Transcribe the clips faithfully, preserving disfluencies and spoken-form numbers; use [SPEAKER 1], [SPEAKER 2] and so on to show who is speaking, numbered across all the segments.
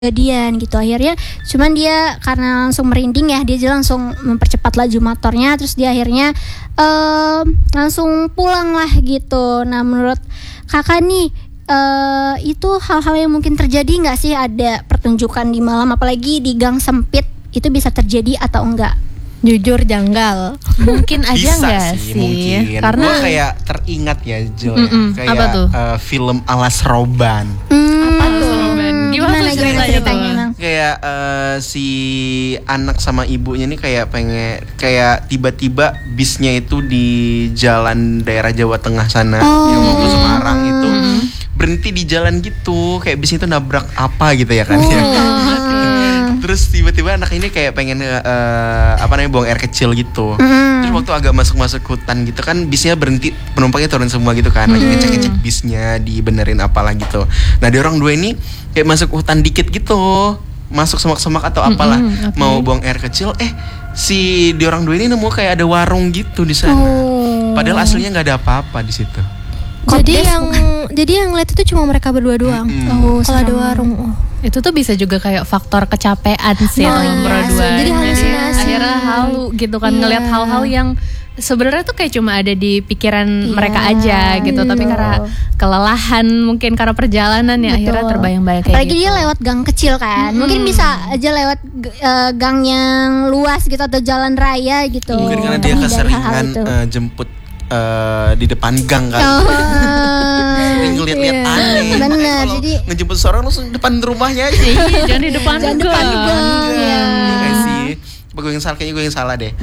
[SPEAKER 1] kejadian gitu. Akhirnya cuman dia karena langsung merinding ya, dia langsung mempercepat laju motornya, terus dia akhirnya uh, langsung pulang lah gitu. Nah menurut kakak nih uh, itu hal-hal yang mungkin terjadi nggak sih, ada pertunjukan di malam apalagi di gang sempit itu bisa terjadi atau enggak?
[SPEAKER 2] Jujur janggal. Mungkin aja
[SPEAKER 3] bisa
[SPEAKER 2] enggak
[SPEAKER 3] sih,
[SPEAKER 2] sih?
[SPEAKER 3] mungkin.
[SPEAKER 2] Karena
[SPEAKER 3] gue kayak teringat ya Jo,
[SPEAKER 2] Mm-mm,
[SPEAKER 3] kayak
[SPEAKER 2] apa tuh?
[SPEAKER 3] Uh, film Alas Roban.
[SPEAKER 1] Hmm,
[SPEAKER 2] apa tuh? Gimana,
[SPEAKER 1] gimana, gimana ceritanya Nang?
[SPEAKER 3] Kayak uh, si anak sama ibunya nih kayak pengen kayak tiba-tiba bisnya itu di jalan daerah Jawa Tengah sana
[SPEAKER 1] Oh.
[SPEAKER 3] yang mau ke Semarang itu berhenti di jalan gitu, kayak bis itu nabrak apa gitu ya kan
[SPEAKER 1] Oh.
[SPEAKER 3] ya. Terus tiba-tiba anak ini kayak pengen uh, apa namanya buang air kecil gitu.
[SPEAKER 1] Mm.
[SPEAKER 3] Terus waktu agak masuk-masuk hutan gitu kan bisnya berhenti, penumpangnya turun semua gitu kan. Lagi ngecek-ngecek bisnya, dibenerin apalah gitu. Nah, dia orang dua ini kayak masuk hutan dikit gitu. Masuk semak-semak atau apalah,
[SPEAKER 2] Mm-mm, okay.
[SPEAKER 3] mau buang air kecil, eh si dia orang dua ini nemu kayak ada warung gitu di sana.
[SPEAKER 1] Oh.
[SPEAKER 3] Padahal aslinya nggak ada apa-apa di situ.
[SPEAKER 2] Jadi
[SPEAKER 1] Kodes
[SPEAKER 2] yang jadi yang lihat itu cuma mereka berdua doang.
[SPEAKER 3] Mm-mm.
[SPEAKER 2] Oh, kalau ada
[SPEAKER 1] sama.
[SPEAKER 2] warung. Oh. Itu tuh bisa juga kayak faktor kecapean sih
[SPEAKER 1] Oh,
[SPEAKER 2] teman
[SPEAKER 1] iya.
[SPEAKER 2] berdua.
[SPEAKER 1] Jadi
[SPEAKER 2] Jadi
[SPEAKER 1] halusinasi.
[SPEAKER 2] akhirnya halu gitu kan,
[SPEAKER 1] Iya.
[SPEAKER 2] ngelihat hal-hal yang sebenarnya tuh kayak cuma ada di pikiran
[SPEAKER 1] Iya,
[SPEAKER 2] mereka aja gitu, tapi
[SPEAKER 1] betul.
[SPEAKER 2] karena kelelahan mungkin karena perjalanan ya
[SPEAKER 1] Betul.
[SPEAKER 2] akhirnya terbayang-bayang kayak
[SPEAKER 1] Apalagi
[SPEAKER 2] gitu.
[SPEAKER 1] dia lewat gang kecil kan,
[SPEAKER 2] Mm-mm.
[SPEAKER 1] mungkin bisa aja lewat uh, gang yang luas gitu atau jalan raya gitu.
[SPEAKER 3] Mungkin karena dia
[SPEAKER 1] Dari hal-hal
[SPEAKER 3] keseringan
[SPEAKER 1] itu.
[SPEAKER 3] uh, jemput uh, di depan gang kan.
[SPEAKER 1] Oh.
[SPEAKER 3] Sering ngeliat-liat
[SPEAKER 2] Iya.
[SPEAKER 3] aneh.
[SPEAKER 1] Bener,
[SPEAKER 3] Makanya kalau
[SPEAKER 1] jadi-
[SPEAKER 3] ngejemput seorang langsung depan rumahnya aja.
[SPEAKER 2] Iya, jangan di depan
[SPEAKER 1] Jangan depan
[SPEAKER 2] gang.
[SPEAKER 1] gang.
[SPEAKER 3] Iya,
[SPEAKER 1] Iya.
[SPEAKER 3] iya sih. Apa gue yang salah? Kayaknya gue yang salah deh.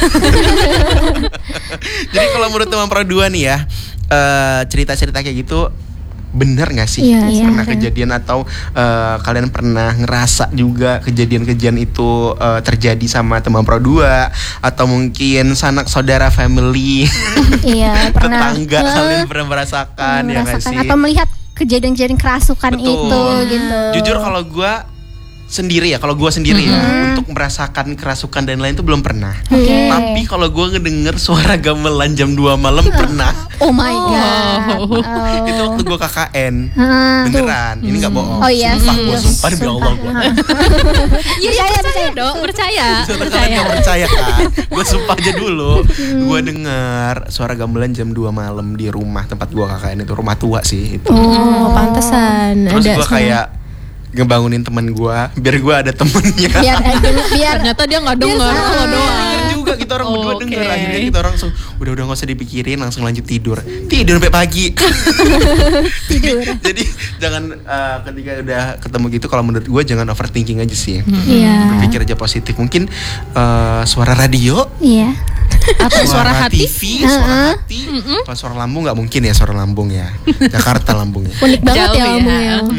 [SPEAKER 3] Jadi kalau menurut teman Pro dua nih ya, eh, cerita-cerita kayak gitu bener nggak sih?
[SPEAKER 2] Iya,
[SPEAKER 1] iya.
[SPEAKER 3] Pernah kejadian atau eh, kalian pernah ngerasa juga kejadian-kejadian itu eh, terjadi sama teman Pro dua atau mungkin sanak saudara family,
[SPEAKER 1] Iya, pernah.
[SPEAKER 3] tetangga
[SPEAKER 1] Eh,
[SPEAKER 3] kalian pernah merasakan ya nggak
[SPEAKER 1] merasakan
[SPEAKER 3] sih?
[SPEAKER 1] atau melihat kejadian-kejadian kerasukan
[SPEAKER 3] Betul.
[SPEAKER 1] itu gitu.
[SPEAKER 3] Jujur kalau gue sendiri ya, kalau gue sendiri ya
[SPEAKER 1] Mhm.
[SPEAKER 3] untuk merasakan kerasukan dan lain itu belum pernah.
[SPEAKER 1] Oke.
[SPEAKER 3] Tapi kalau gue ngedenger suara gamelan jam dua malam pernah.
[SPEAKER 1] Oh my god. Oh.
[SPEAKER 3] Itu waktu gue K K N.
[SPEAKER 1] Heeh.
[SPEAKER 3] Beneran, ini gak bohong.
[SPEAKER 1] Oh iya,
[SPEAKER 3] Sumpah, gue
[SPEAKER 1] serius.
[SPEAKER 3] sumpah demi Allah gue.
[SPEAKER 2] Iya,
[SPEAKER 1] Percaya,
[SPEAKER 2] percaya
[SPEAKER 1] percaya.
[SPEAKER 2] dong, percaya.
[SPEAKER 3] Kalian
[SPEAKER 2] Percaya.
[SPEAKER 3] gak percaya kan? Gue sumpah aja dulu. Gue denger suara gamelan jam dua malam di rumah tempat gue K K N itu, rumah tua sih itu.
[SPEAKER 2] Oh, pantesan.
[SPEAKER 3] Terus
[SPEAKER 2] Ada
[SPEAKER 3] gue
[SPEAKER 2] suara.
[SPEAKER 3] kayak ngebangunin temen gue biar gue ada temennya.
[SPEAKER 1] Biar biar, biar
[SPEAKER 2] Ternyata dia nggak dengar
[SPEAKER 1] Biar-
[SPEAKER 2] kalau doang.
[SPEAKER 3] Denger juga kita orang berdua
[SPEAKER 2] Oke.
[SPEAKER 3] denger. Akhirnya kita orang langsung udah udah nggak usah dipikirin, langsung lanjut tidur tidur sampai pagi.
[SPEAKER 1] tidur.
[SPEAKER 3] Jadi jangan uh, ketika udah ketemu gitu, kalau menurut gue jangan overthinking aja sih.
[SPEAKER 1] Iya.
[SPEAKER 3] Berpikir aja positif. Mungkin uh, suara radio
[SPEAKER 1] Iya.
[SPEAKER 2] Atau suara hati.
[SPEAKER 3] T V, suara hati. Kalau suara lambung nggak mungkin ya, suara lambung ya. Jakarta lambungnya.
[SPEAKER 1] Unik banget
[SPEAKER 2] Jauh
[SPEAKER 1] ya
[SPEAKER 2] ya.
[SPEAKER 1] omongnya.